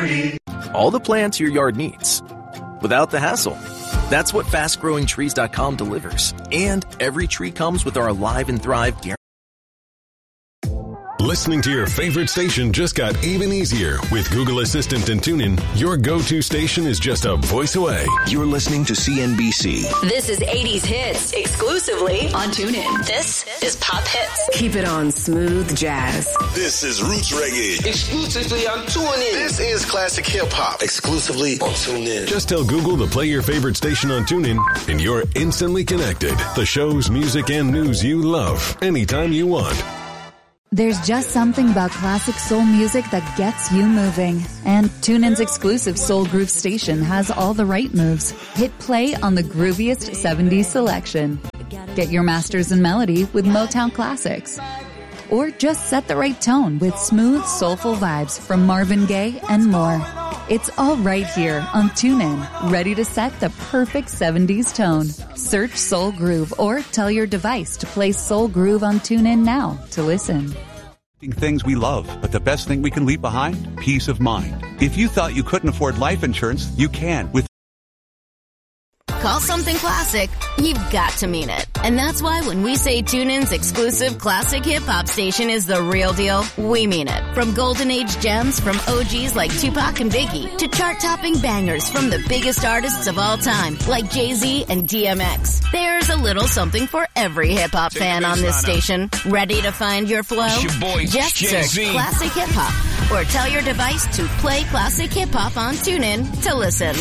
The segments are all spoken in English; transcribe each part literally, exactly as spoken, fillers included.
tree. All the plants your yard needs, without the hassle. That's what fast growing trees dot com delivers. And every tree comes with our Alive and Thrive guarantee. Listening to your favorite station just got even easier. With Google Assistant and TuneIn, your go-to station is just a voice away. You're listening to C N B C. This is eighties Hits, exclusively on TuneIn. This is Pop Hits. Keep it on Smooth Jazz. This is Roots Reggae, exclusively on TuneIn. This is Classic Hip Hop, exclusively on TuneIn. Just tell Google to play your favorite station on TuneIn, and you're instantly connected. The shows, music, and news you love, anytime you want. There's just something about classic soul music that gets you moving. And TuneIn's exclusive Soul Groove station has all the right moves. Hit play on the grooviest seventies selection. Get your masters in melody with Motown classics. Or just set the right tone with smooth, soulful vibes from Marvin Gaye and more. It's all right here on TuneIn, ready to set the perfect seventies tone. Search Soul Groove or tell your device to play Soul Groove on TuneIn now to listen. Things we love, but the best thing we can leave behind? Peace of mind. If you thought you couldn't afford life insurance, you can with Call something classic, you've got to mean it. And that's why when we say TuneIn's exclusive classic hip-hop station is the real deal, we mean it. From golden age gems from O Gs like Tupac and Biggie to chart-topping bangers from the biggest artists of all time like Jay-Z and D M X. There's a little something for every hip-hop fan on this station. Ready to find your flow? Your boy, Just Jay-Z. search Classic Hip-Hop or tell your device to play Classic Hip-Hop on TuneIn to listen.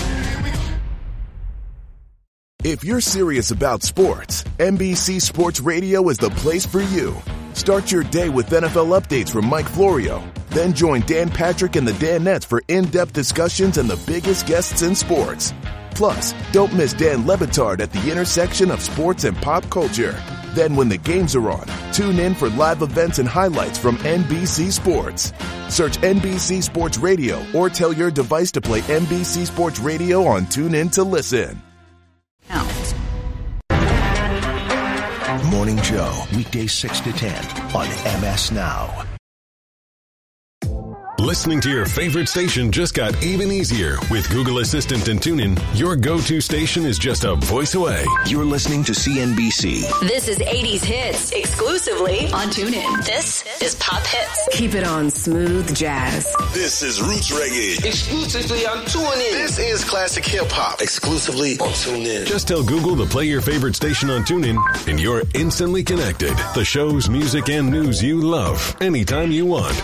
If you're serious about sports, N B C Sports Radio is the place for you. Start your day with N F L updates from Mike Florio. Then join Dan Patrick and the Danettes for in-depth discussions and the biggest guests in sports. Plus, don't miss Dan Le Batard at the intersection of sports and pop culture. Then when the games are on, tune in for live events and highlights from N B C Sports. Search N B C Sports Radio or tell your device to play N B C Sports Radio on TuneIn to listen. Morning Joe, weekdays six to ten on M S Now. Listening to your favorite station just got even easier. With Google Assistant and TuneIn, your go-to station is just a voice away. You're listening to C N B C. This is eighties Hits, exclusively on TuneIn. This is Pop Hits. Keep it on Smooth Jazz. This is Roots Reggae, exclusively on TuneIn. This is Classic Hip Hop, exclusively on TuneIn. Just tell Google to play your favorite station on TuneIn, and you're instantly connected. The shows, music, and news you love, anytime you want.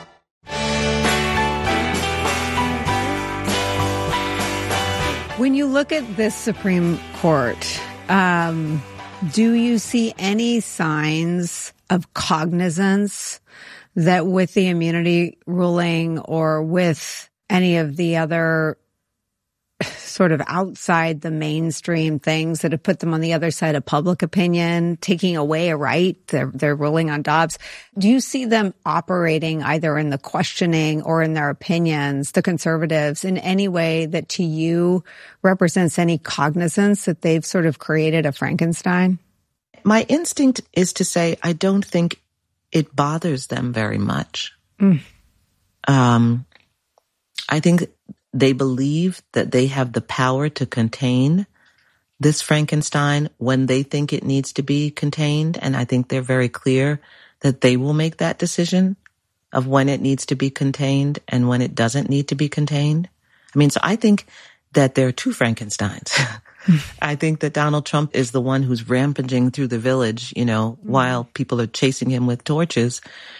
When you look at this Supreme Court, um, do you see any signs of cognizance that with the immunity ruling or with any of the other sort of outside the mainstream things that have put them on the other side of public opinion, taking away a right, they're, they're ruling on Dobbs. Do you see them operating either in the questioning or in their opinions, the conservatives, in any way that to you represents any cognizance that they've sort of created a Frankenstein? My instinct is to say I don't think it bothers them very much. Mm. Um, I think they believe that they have the power to contain this Frankenstein when they think it needs to be contained. And I think they're very clear that they will make that decision of when it needs to be contained and when it doesn't need to be contained. I mean, so I think that there are two Frankensteins. I think that Donald Trump is the one who's rampaging through the village, you know, mm-hmm. while people are chasing him with torches.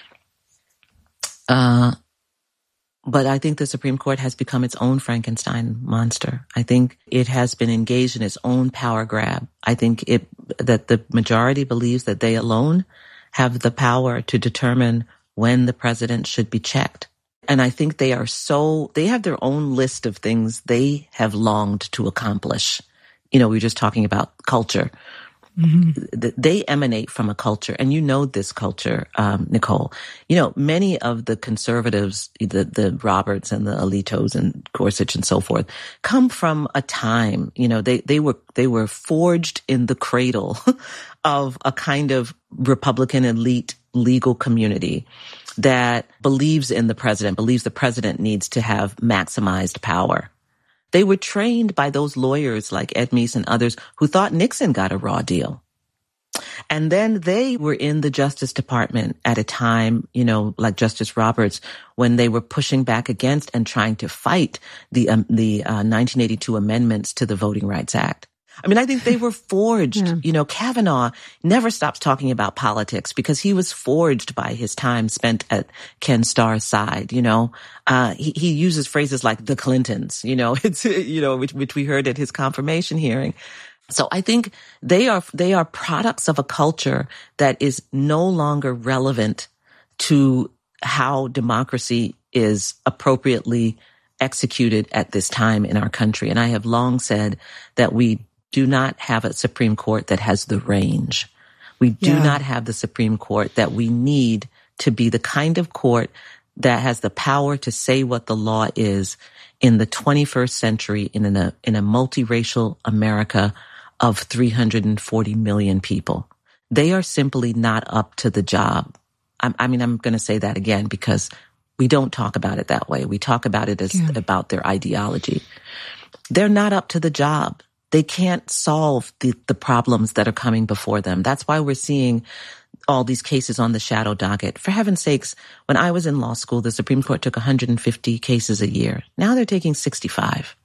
Uh, But I think the Supreme Court has become its own Frankenstein monster. I think it has been engaged in its own power grab. I think it that the majority believes that they alone have the power to determine when the president should be checked. And I think they are so, they have their own list of things they have longed to accomplish. You know, we were just talking about culture. Mm-hmm. They emanate from a culture, and you know this culture, um, Nicole. You know, many of the conservatives, the, the Roberts and the Alitos and Gorsuch and so forth, come from a time, you know, they, they were, they were forged in the cradle of a kind of Republican elite legal community that believes in the president, believes the president needs to have maximized power. They were trained by those lawyers like Ed Meese and others who thought Nixon got a raw deal. And then they were in the Justice Department at a time, you know, like Justice Roberts, when they were pushing back against and trying to fight the um, the uh, nineteen eighty-two amendments to the Voting Rights Act. I mean, I think they were forged. Yeah. You know, Kavanaugh never stops talking about politics because he was forged by his time spent at Ken Starr's side. You know, uh, he, he uses phrases like the Clintons, you know, it's, you know, which, which we heard at his confirmation hearing. So I think they are, they are products of a culture that is no longer relevant to how democracy is appropriately executed at this time in our country. And I have long said that we do not have a Supreme Court that has the range. We do yeah. not have the Supreme Court that we need to be the kind of court that has the power to say what the law is in the twenty-first century in a, in a multiracial America of three hundred forty million people. They are simply not up to the job. I, I mean, I'm going to say that again because we don't talk about it that way. We talk about it as yeah. about their ideology. They're not up to the job. They can't solve the, the problems that are coming before them. That's why we're seeing all these cases on the shadow docket. For heaven's sakes, when I was in law school, the Supreme Court took one hundred fifty cases a year. Now they're taking sixty-five.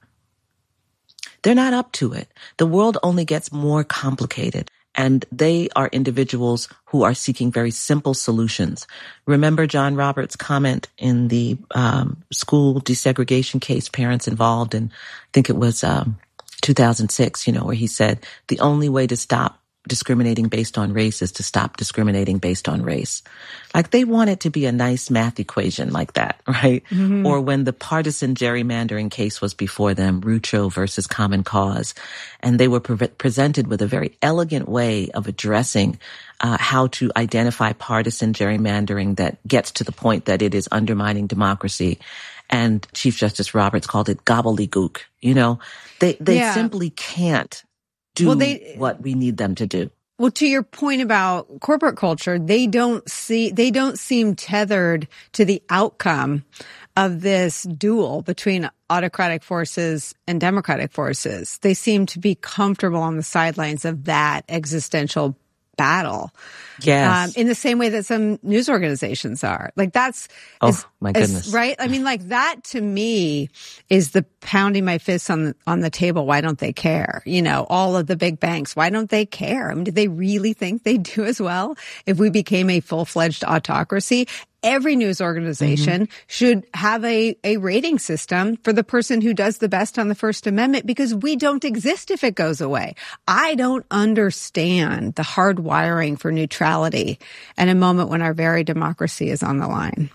They're not up to it. The world only gets more complicated. And they are individuals who are seeking very simple solutions. Remember John Roberts' comment in the um, school desegregation case, parents involved, and I think it was um, two thousand six, you know, where he said, the only way to stop discriminating based on race is to stop discriminating based on race. Like they want it to be a nice math equation like that, right? Mm-hmm. Or when the partisan gerrymandering case was before them, Rucho versus Common Cause, and they were pre- presented with a very elegant way of addressing uh, how to identify partisan gerrymandering that gets to the point that it is undermining democracy. And Chief Justice Roberts called it gobbledygook. You know, they, they yeah. simply can't do well, they, what we need them to do. Well, to your point about corporate culture, they don't see, they don't seem tethered to the outcome of this duel between autocratic forces and democratic forces. They seem to be comfortable on the sidelines of that existential battle. Yes. Um, in the same way that some news organizations are. Like that's, oh is, my goodness. Is, right? I mean, like that to me is the pounding my fists on the, on the table. Why don't they care? You know, all of the big banks, why don't they care? I mean, do they really think they do as well if we became a full-fledged autocracy? Every news organization mm-hmm. should have a, a rating system for the person who does the best on the First Amendment because we don't exist if it goes away. I don't understand the hard wiring for neutrality in a moment when our very democracy is on the line.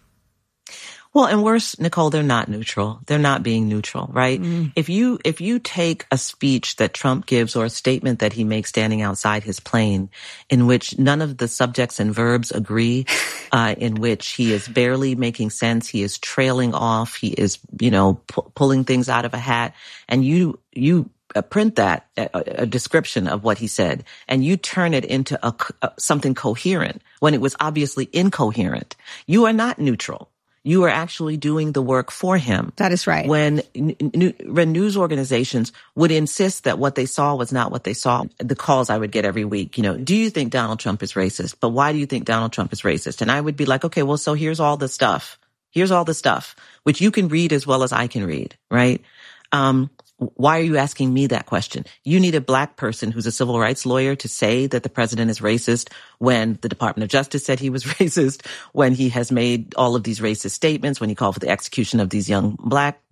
Well, and worse, Nicole, they're not neutral. They're not being neutral, right? Mm. If you, if you take a speech that Trump gives or a statement that he makes standing outside his plane in which none of the subjects and verbs agree, uh, in which he is barely making sense, he is trailing off, he is, you know, pu- pulling things out of a hat, and you, you, Uh, print that, a, a description of what he said, and you turn it into a, a, something coherent when it was obviously incoherent. You are not neutral. You are actually doing the work for him. That is right. When, n- when news organizations would insist that what they saw was not what they saw, the calls I would get every week, you know, do you think Donald Trump is racist? But why do you think Donald Trump is racist? And I would be like, okay, well, so here's all the stuff. Here's all the stuff, which you can read as well as I can read, right? Um, Why are you asking me that question? You need a black person who's a civil rights lawyer to say that the president is racist when the Department of Justice said he was racist, when he has made all of these racist statements, when he called for the execution of these young black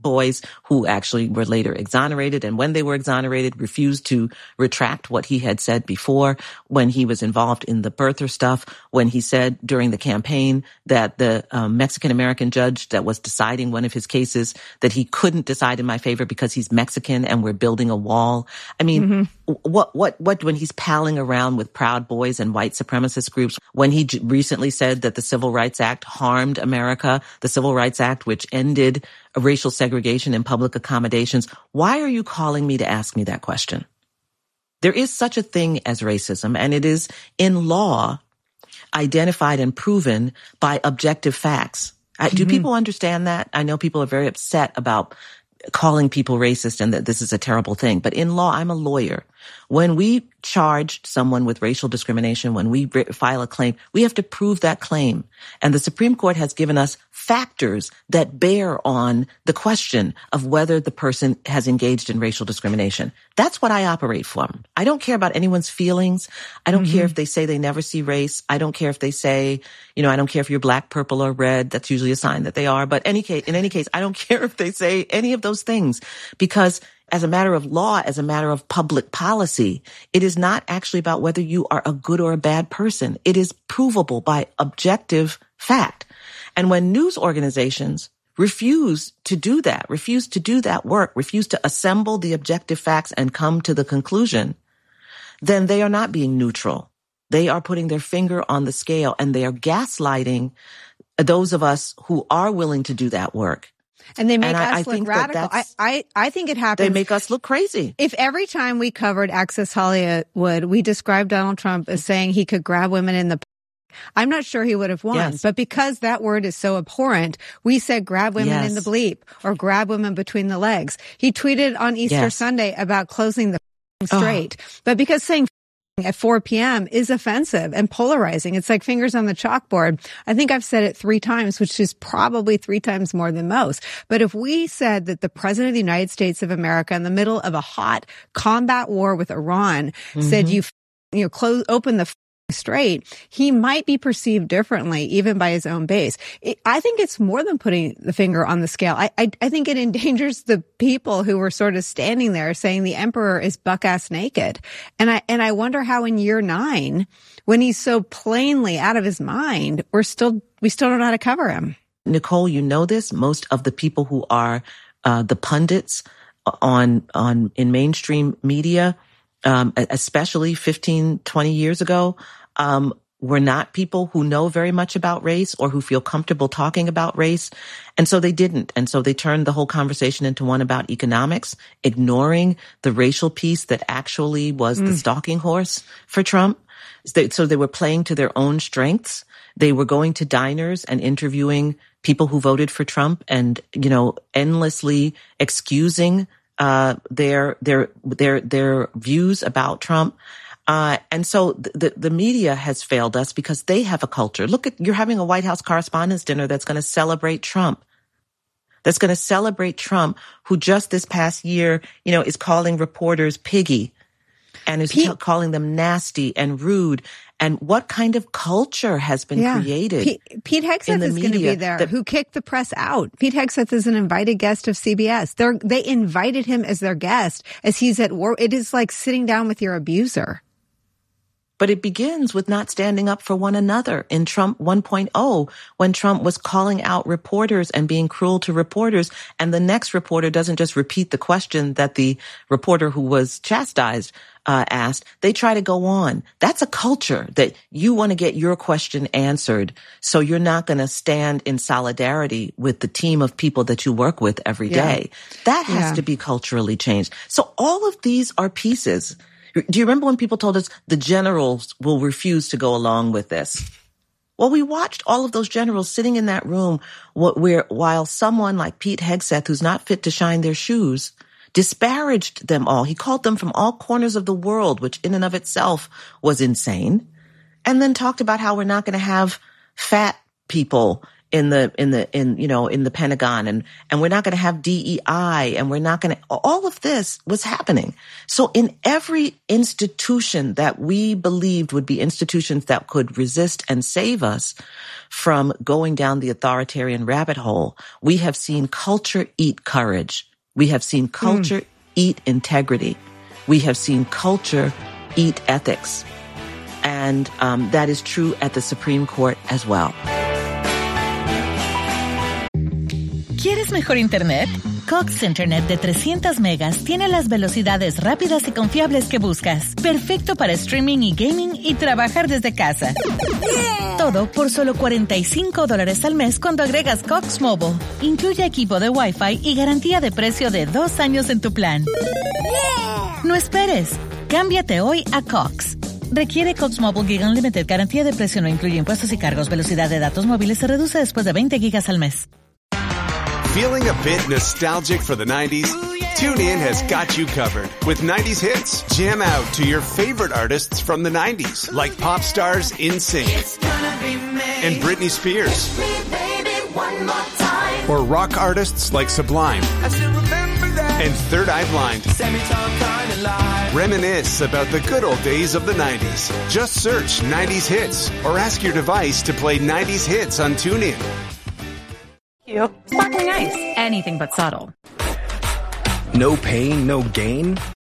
boys who actually were later exonerated. And when they were exonerated, refused to retract what he had said before, when he was involved in the birther stuff, when he said during the campaign that the um, Mexican-American judge that was deciding one of his cases, that he couldn't decide in my favor because he's Mexican and we're building a wall. I mean, mm-hmm. what, what, what, when he's palling around with Proud Boys and white supremacist groups, when he j- recently said that the Civil Rights Act harmed America, the Civil Rights Act, which ended racial segregation in public accommodations. Why are you calling me to ask me that question? There is such a thing as racism, and it is in law identified and proven by objective facts. Mm-hmm. Do people understand that? I know people are very upset about calling people racist and that this is a terrible thing. But in law, I'm a lawyer. When we charge someone with racial discrimination, when we file a claim, we have to prove that claim. And the Supreme Court has given us factors that bear on the question of whether the person has engaged in racial discrimination. That's what I operate from. I don't care about anyone's feelings. I don't mm-hmm. care if they say they never see race. I don't care if they say, you know, I don't care if you're black, purple, or red. That's usually a sign that they are. But any case, in any case, I don't care if they say any of those things, because as a matter of law, as a matter of public policy, it is not actually about whether you are a good or a bad person. It is provable by objective fact. And when news organizations refuse to do that, refuse to do that work, refuse to assemble the objective facts and come to the conclusion, then they are not being neutral. They are putting their finger on the scale, and they are gaslighting those of us who are willing to do that work. And they make and I, us I look radical. I, I, I think it happens. They make us look crazy. If every time we covered Access Hollywood, we described Donald Trump as saying he could grab women in the I'm not sure he would have won. Yes. But because that word is so abhorrent, we said grab women yes. in the bleep or grab women between the legs. He tweeted on Easter yes. Sunday about closing the straight. Oh. But because saying at four p.m. is offensive and polarizing. It's like fingers on the chalkboard. I think I've said it three times, which is probably three times more than most. But if we said that the president of the United States of America, in the middle of a hot combat war with Iran, mm-hmm. said you, you know, close, open the straight, he might be perceived differently, even by his own base. It, I think it's more than putting the finger on the scale. I, I, I think it endangers the people who were sort of standing there saying the emperor is buck-ass naked. And I, and I wonder how in year nine, when he's so plainly out of his mind, we're still, we still don't know how to cover him. Nicole, you know this. Most of the people who are, uh, the pundits on, on, in mainstream media, um, especially fifteen, twenty years ago, Um, were not people who know very much about race or who feel comfortable talking about race. And so they didn't. And so they turned the whole conversation into one about economics, ignoring the racial piece that actually was mm. the stalking horse for Trump. So they were playing to their own strengths. They were going to diners and interviewing people who voted for Trump and, you know, endlessly excusing, uh, their, their, their, their views about Trump. Uh, and so the, the media has failed us because they have a culture. Look at, you're having a White House Correspondents' Dinner that's going to celebrate Trump. That's going to celebrate Trump, who just this past year, you know, is calling reporters piggy and is Pete, t- calling them nasty and rude. And what kind of culture has been yeah. created? Pete, Pete Hegseth is going to be there, that, who kicked the press out. Pete Hegseth is an invited guest of C B S. They're, they invited him as their guest as he's at war. It is like sitting down with your abuser. But it begins with not standing up for one another. In Trump one point oh, when Trump was calling out reporters and being cruel to reporters, and the next reporter doesn't just repeat the question that the reporter who was chastised uh, asked, they try to go on. That's a culture that you want to get your question answered, so you're not going to stand in solidarity with the team of people that you work with every day. Yeah. That has yeah. to be culturally changed. So all of these are pieces. Do you remember when people told us the generals will refuse to go along with this? Well, we watched all of those generals sitting in that room where, while someone like Pete Hegseth, who's not fit to shine their shoes, disparaged them all. He called them from all corners of the world, which in and of itself was insane. And then talked about how we're not going to have fat people in the, in the, in, you know, in the Pentagon, and, and we're not going to have D E I, and we're not going to, all of this was happening. So in every institution that we believed would be institutions that could resist and save us from going down the authoritarian rabbit hole, we have seen culture eat courage. We have seen culture mm. eat integrity. We have seen culture eat ethics. And um, that is true at the Supreme Court as well. ¿Quieres mejor internet? Cox Internet de trescientas megas tiene las velocidades rápidas y confiables que buscas. Perfecto para streaming y gaming y trabajar desde casa. Yeah. Todo por solo cuarenta y cinco dólares al mes cuando agregas Cox Mobile. Incluye equipo de Wi-Fi y garantía de precio de dos años en tu plan. Yeah. No esperes. Cámbiate hoy a Cox. Requiere Cox Mobile Gig Unlimited. Garantía de precio no incluye impuestos y cargos. Velocidad de datos móviles se reduce después de veinte gigas al mes. Feeling a bit nostalgic for the nineties? Ooh, yeah. TuneIn has got you covered with nineties hits. Jam out to your favorite artists from the nineties, Ooh, like pop stars NSYNC and Britney Spears. Baby, one more time. Or rock artists like Sublime and Third Eye Blind. Reminisce about the good old days of the nineties. Just search nineties hits or ask your device to play nineties hits on TuneIn. You. Sparkling ice. Anything but subtle. No pain, no gain.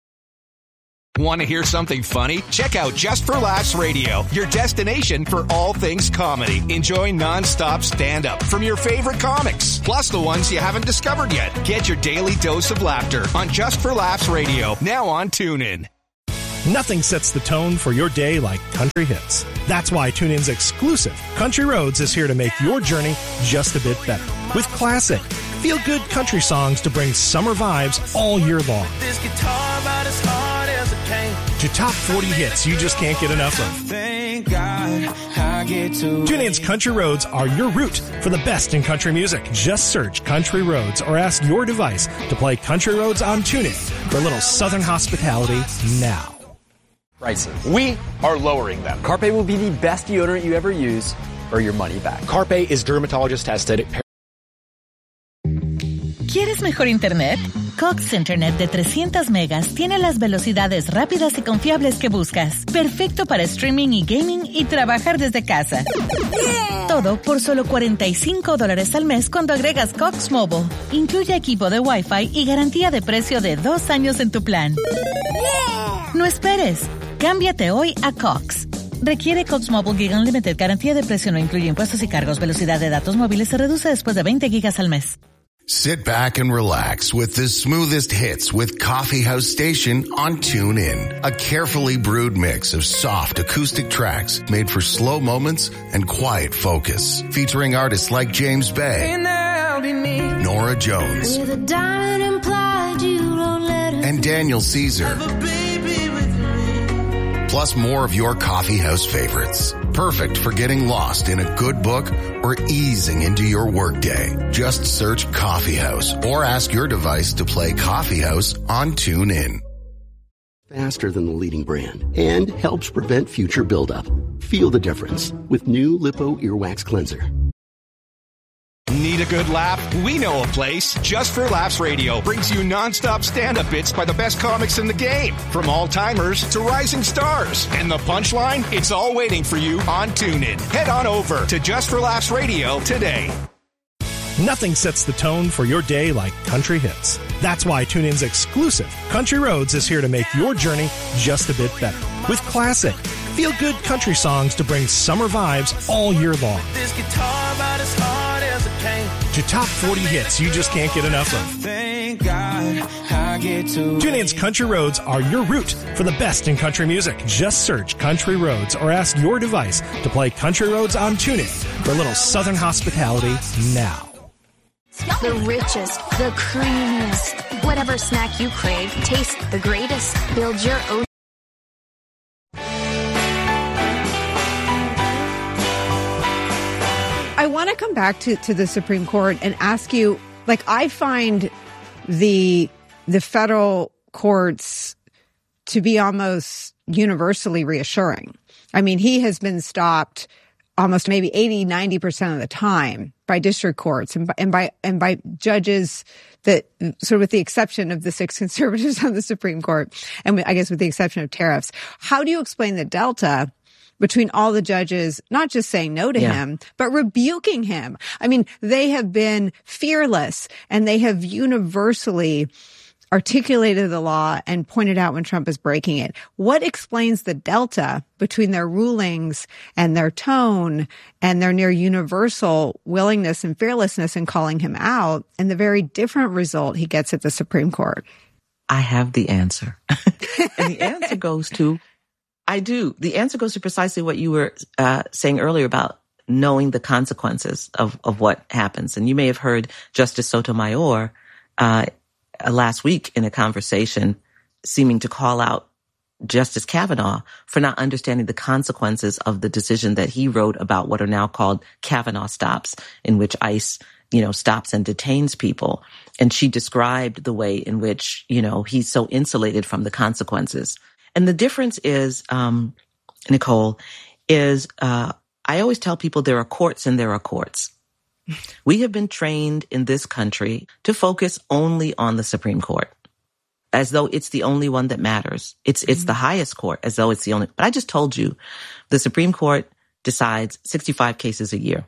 Want to hear something funny? Check out Just for Laughs Radio, your destination for all things comedy. Enjoy non-stop stand-up from your favorite comics, plus the ones you haven't discovered yet. Get your daily dose of laughter on Just for Laughs Radio, now on TuneIn. Nothing sets the tone for your day like country hits. That's why TuneIn's exclusive Country Roads is here to make your journey just a bit better. With classic, feel-good country songs to bring summer vibes all year long. This guitar about as hard as it can. To top forty hits you just can't get enough of. Thank God I get to TuneIn's Country Roads are your route for the best in country music. Just search Country Roads or ask your device to play Country Roads on TuneIn for a little southern hospitality now. Prices. We are lowering them. Carpe will be the best deodorant you ever use or your money back. Carpe is dermatologist tested. ¿Quieres mejor internet? Cox Internet de trescientas megas tiene las velocidades rápidas y confiables que buscas. Perfecto para streaming y gaming y trabajar desde casa. Yeah. Todo por solo cuarenta y cinco dólares al mes cuando agregas Cox Mobile. Incluye equipo de Wi-Fi y garantía de precio de dos años en tu plan. Yeah. No esperes. Cámbiate hoy a Cox. Requiere Cox Mobile Gig Unlimited. Garantía de precio no incluye impuestos y cargos. Velocidad de datos móviles se reduce después de veinte gigas al mes. Sit back and relax with the smoothest hits with Coffee House Station on TuneIn. A carefully brewed mix of soft acoustic tracks made for slow moments and quiet focus. Featuring artists like James Bay, Nora Jones, with a diamond implied you don't let her and Daniel Caesar. Plus more of your coffee house favorites. Perfect for getting lost in a good book or easing into your workday. Just search Coffee House or ask your device to play Coffee House on TuneIn. Faster than the leading brand and helps prevent future buildup. Feel the difference with new Lipo Earwax Cleanser. Need a good laugh? We know a place. Just for Laughs Radio brings you non-stop stand-up bits by the best comics in the game. From all-timers to rising stars. And the punchline? It's all waiting for you on TuneIn. Head on over to Just for Laughs Radio today. Nothing sets the tone for your day like country hits. That's why TuneIn's exclusive Country Roads is here to make your journey just a bit better. With classic, feel-good country songs to bring summer vibes all year long. This guitar about as hard as it can. To top forty hits you just can't get enough of. Thank God I get to TuneIn's Country Roads are your route for the best in country music. Just search Country Roads or ask your device to play Country Roads on TuneIn for a little southern hospitality now. The richest, the creamiest, whatever snack you crave, taste the greatest. Build your own. I want to come back to, to the Supreme Court and ask you, like, I find the the federal courts to be almost universally reassuring. I mean, he has been stopped almost maybe eighty, ninety percent of the time by district courts and by, and by, and by judges that sort of with the exception of the six conservatives on the Supreme Court, and I guess with the exception of tariffs. How do you explain the delta between all the judges not just saying no to yeah. him, but rebuking him? I mean, they have been fearless and they have universally articulated the law and pointed out when Trump is breaking it. What explains the delta between their rulings and their tone and their near universal willingness and fearlessness in calling him out and the very different result he gets at the Supreme Court? I have the answer. And the answer goes to, I do. The answer goes to precisely what you were uh, saying earlier about knowing the consequences of, of what happens. And you may have heard Justice Sotomayor uh last week in a conversation seeming to call out Justice Kavanaugh for not understanding the consequences of the decision that he wrote about what are now called Kavanaugh stops, in which ICE, you know, stops and detains people. And she described the way in which, you know, he's so insulated from the consequences. And the difference is, um, Nicole, is uh, I always tell people there are courts and there are courts. We have been trained in this country to focus only on the Supreme Court, as though it's the only one that matters. It's it's mm-hmm. the highest court, as though it's the only. But I just told you, the Supreme Court decides sixty-five cases a year.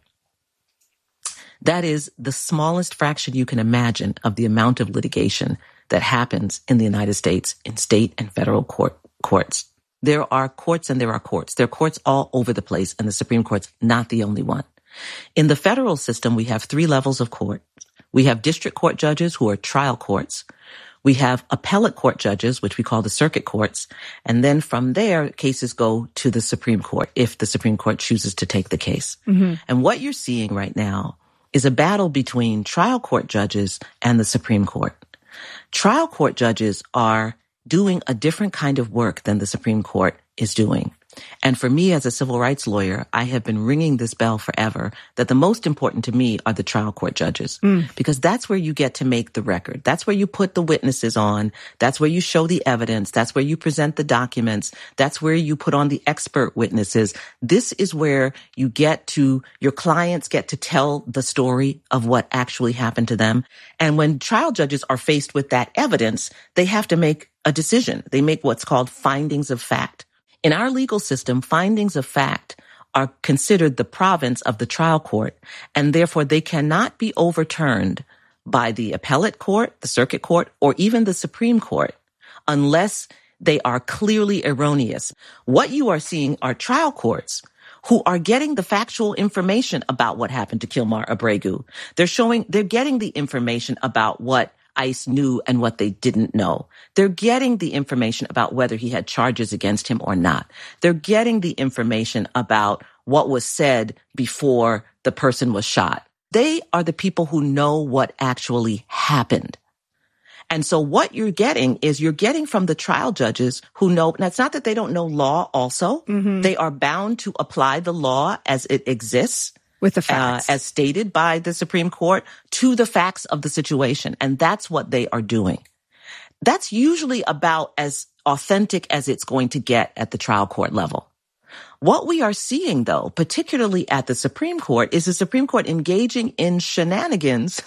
That is the smallest fraction you can imagine of the amount of litigation that happens in the United States in state and federal court courts. There are courts and there are courts. There are courts all over the place, and the Supreme Court's not the only one. In the federal system, we have three levels of court. We have district court judges who are trial courts. We have appellate court judges, which we call the circuit courts. And then from there, cases go to the Supreme Court if the Supreme Court chooses to take the case. Mm-hmm. And what you're seeing right now is a battle between trial court judges and the Supreme Court. Trial court judges are doing a different kind of work than the Supreme Court is doing. And for me as a civil rights lawyer, I have been ringing this bell forever that the most important to me are the trial court judges, mm. because that's where you get to make the record. That's where you put the witnesses on. That's where you show the evidence. That's where you present the documents. That's where you put on the expert witnesses. This is where you get to, your clients get to tell the story of what actually happened to them. And when trial judges are faced with that evidence, they have to make a decision. They make what's called findings of fact. In our legal system, findings of fact are considered the province of the trial court, and therefore they cannot be overturned by the appellate court, the circuit court, or even the Supreme Court unless they are clearly erroneous. What you are seeing are trial courts who are getting the factual information about what happened to Kilmar Abregu. They're showing, they're getting the information about what ICE knew and what they didn't know. They're getting the information about whether he had charges against him or not. They're getting the information about what was said before the person was shot. They are the people who know what actually happened. And so what you're getting is you're getting from the trial judges who know, and it's not that they don't know law also. Mm-hmm. They are bound to apply the law as it exists. With the facts. Uh, as stated by the Supreme Court, to the facts of the situation. And that's what they are doing. That's usually about as authentic as it's going to get at the trial court level. What we are seeing, though, particularly at the Supreme Court, is the Supreme Court engaging in shenanigans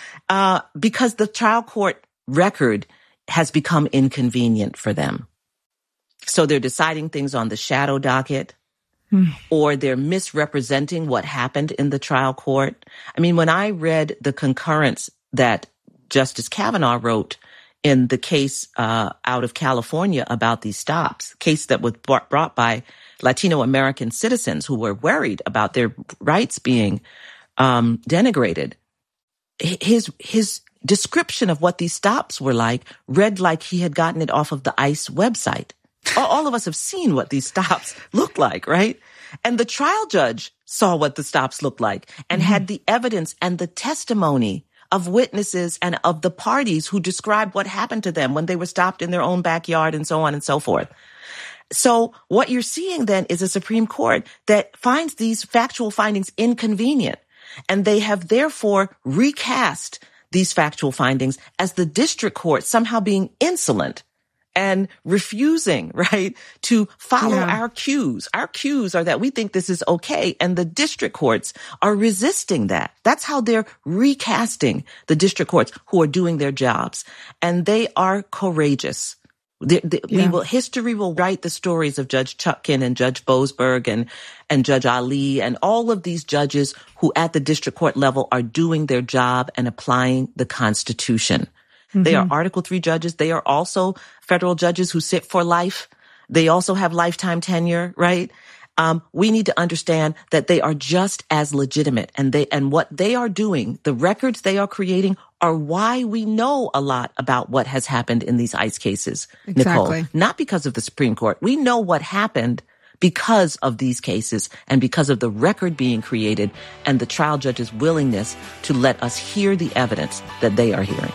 uh, because the trial court record has become inconvenient for them. So they're deciding things on the shadow docket. Or they're misrepresenting what happened in the trial court. I mean, when I read the concurrence that Justice Kavanaugh wrote in the case uh, out of California about these stops, case that was brought by Latino American citizens who were worried about their rights being um, denigrated, his his description of what these stops were like read like he had gotten it off of the ICE website. All of us have seen what these stops look like, right? And the trial judge saw what the stops looked like and mm-hmm. had the evidence and the testimony of witnesses and of the parties who described what happened to them when they were stopped in their own backyard and so on and so forth. So what you're seeing then is a Supreme Court that finds these factual findings inconvenient, and they have therefore recast these factual findings as the district court somehow being insolent and refusing, right, to follow Yeah. our cues. Our cues are that we think this is okay, and the district courts are resisting that. That's how they're recasting the district courts who are doing their jobs. And they are courageous. The, the, Yeah. We will, history will write the stories of Judge Chutkan and Judge Boasberg and, and Judge Ali and all of these judges who at the district court level are doing their job and applying the Constitution. Mm-hmm. They are Article three judges. They are also federal judges who sit for life. They also have lifetime tenure, right? Um, we need to understand that they are just as legitimate, and they, and what they are doing, the records they are creating, are why we know a lot about what has happened in these ICE cases, Exactly. Nicole. Not because of the Supreme Court. We know what happened because of these cases and because of the record being created and the trial judge's willingness to let us hear the evidence that they are hearing.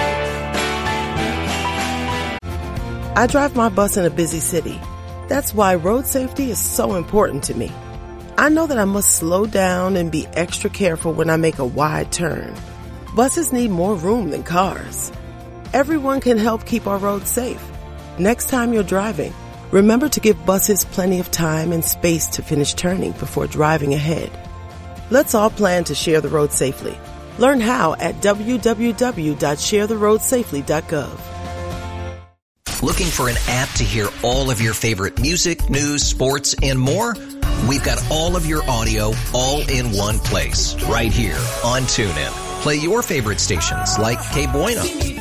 I drive my bus in a busy city. That's why road safety is so important to me. I know that I must slow down and be extra careful when I make a wide turn. Buses need more room than cars. Everyone can help keep our roads safe. Next time you're driving, remember to give buses plenty of time and space to finish turning before driving ahead. Let's all plan to share the road safely. Learn how at w w w dot share the road safely dot gov. Looking for an app to hear all of your favorite music, news, sports, and more? We've got all of your audio all in one place, right here on TuneIn. Play your favorite stations like K Bueno,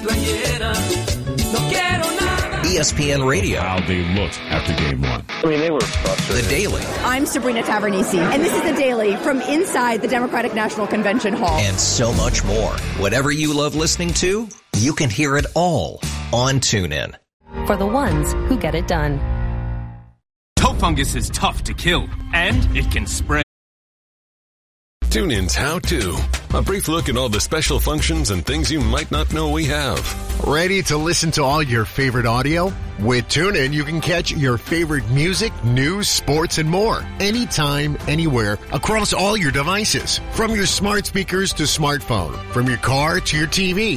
E S P N Radio. How they looked after game one. I mean, they were frustrated. The Daily. I'm Sabrina Tavernisi, and this is The Daily from inside the Democratic National Convention Hall. And so much more. Whatever you love listening to, you can hear it all on TuneIn. For the ones who get it done. Toe fungus is tough to kill, and it can spread. TuneIn's How To. A brief look at all the special functions and things you might not know we have. Ready to listen to all your favorite audio? With TuneIn, you can catch your favorite music, news, sports, and more. Anytime, anywhere, across all your devices. From your smart speakers to smartphone. From your car to your T V.